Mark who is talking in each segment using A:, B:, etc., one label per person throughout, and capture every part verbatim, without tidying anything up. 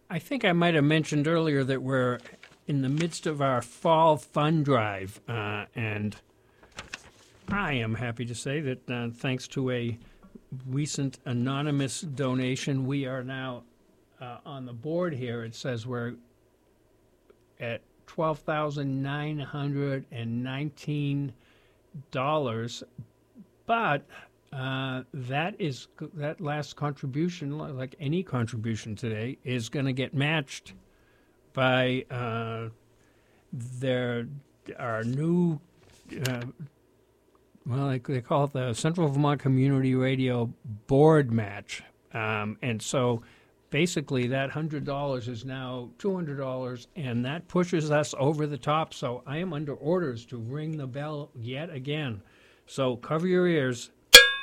A: I think I might have mentioned earlier that we're in the midst of our fall fund drive, uh, and I am happy to say that uh, thanks to a recent anonymous donation, we are now uh, on the board here. It says we're at twelve thousand nine hundred nineteen dollars, but uh, that is that last contribution, like any contribution today, is going to get matched by uh, their our new. Uh, Well, they, they call it the Central Vermont Community Radio Board Match. Um, and so basically that one hundred dollars is now two hundred dollars, and that pushes us over the top. So I am under orders to ring the bell yet again. So cover your ears.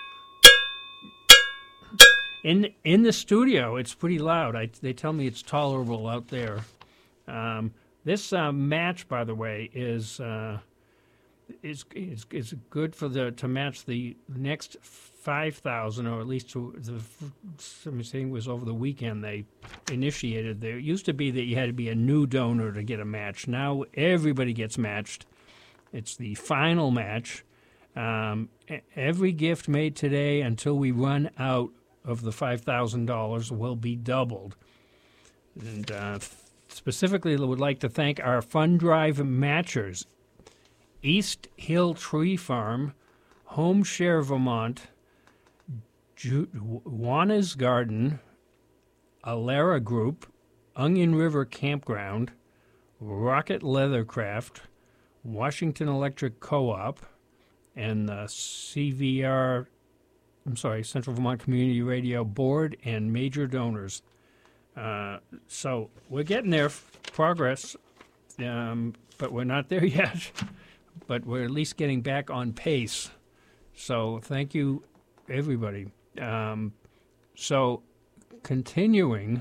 A: In in the studio, it's pretty loud. I, they tell me it's tolerable out there. Um, this uh, match, by the way, is... Uh, Is is is good for the to match the next five thousand, or at least to the. Somebody saying was over the weekend they initiated. There used to be that you had to be a new donor to get a match. Now everybody gets matched. It's the final match. Um, every gift made today until we run out of the five thousand dollars will be doubled. And uh, specifically, I would like to thank our fund drive matchers. East Hill Tree Farm, Home Share Vermont, Ju- Juana's Garden, Alara Group, Onion River Campground, Rocket Leathercraft, Washington Electric Co-op, and the C V R, I'm sorry, Central Vermont Community Radio Board and major donors. Uh, so we're getting there, progress, um, but we're not there yet. But we're at least getting back on pace. So thank you, everybody. Um, so continuing,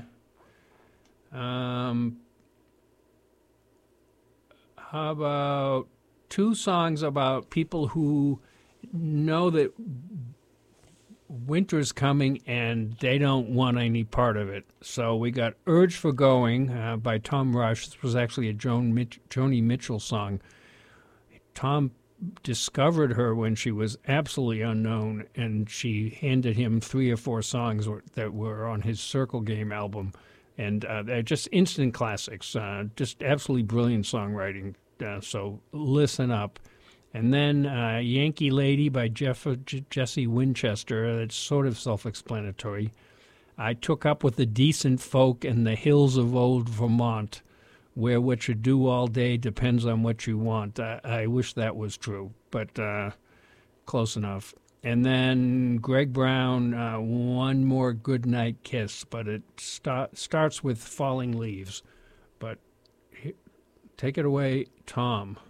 A: um, how about two songs about people who know that winter's coming and they don't want any part of it. So we got Urge for Going uh, by Tom Rush. This was actually a Joan Mitch- Joni Mitchell song. Tom discovered her when she was absolutely unknown, and she handed him three or four songs that were on his Circle Game album, and uh, they're just instant classics, uh, just absolutely brilliant songwriting, uh, so listen up. And then uh, Yankee Lady by Jeff, J- Jesse Winchester, that's sort of self-explanatory. I Took Up with the Decent Folk in the Hills of Old Vermont, where what you do all day depends on what you want. I, I wish that was true, but uh, close enough. And then Greg Brown, uh, One More Goodnight Kiss, but it sta- starts with Falling Leaves. But he- take it away, Tom.